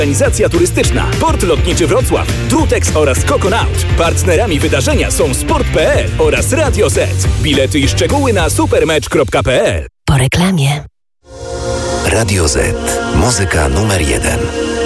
Organizacja turystyczna, Port Lotniczy Wrocław, Trutex oraz Coconaut. Partnerami wydarzenia są Sport.pl oraz Radio Z. Bilety i szczegóły na supermecz.pl. Po reklamie. Radio Z. Muzyka numer 1.